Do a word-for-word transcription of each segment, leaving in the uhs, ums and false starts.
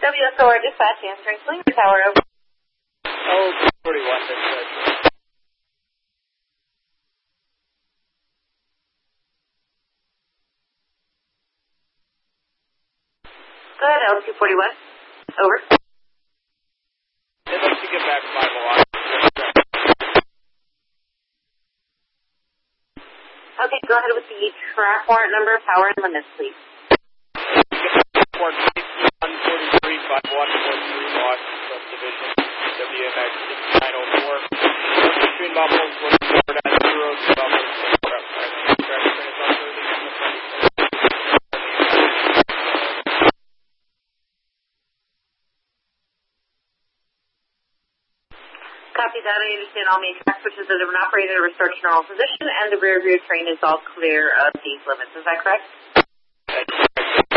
W S O R dispatch answering Slinger Tower. Over. Oh, forty-one, that's good. Go ahead, L two forty-one. Over. They'd like to get back five oh. Okay, go ahead with the track warrant number, power, and limits, please. Report one forty-three, five one four three, Washington Subdivision, W M X six nine oh four. Between Buffalo's looking forward at zero to Buffalo's looking forward at five. Traffic train is also leaving the front. Copy that. I understand all main track switches that have been operated are restored to normal position, and the rear view train is all clear of these limits. Is that correct? That's correct.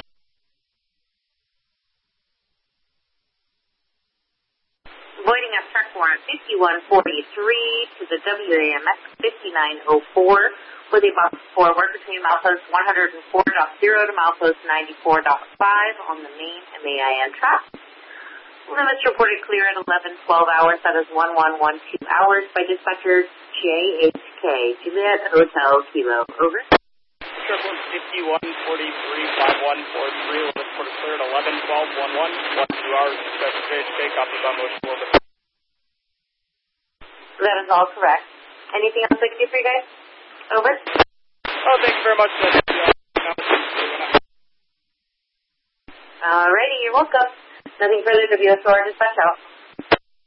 Voiding of track warrant fifty-one forty-three to the W A M X fifty-nine oh four with a box for work between milepost one oh four point zero to milepost ninety-four point five on the main M A I N track. Limits reported clear at eleven twelve hours. That is one one one two hours by dispatcher J H K. Juliet Hotel Kilo. Over. Triple fifty-one forty-three, five one four three. Limits reported clear at eleven twelve one one. One two hours. Dispatcher J H K. Copy by motion. Over. That is all correct. Anything else I can do for you guys? Over. Oh, thank you very much. Alrighty, you're welcome. Nothing further, W S O R dispatch out.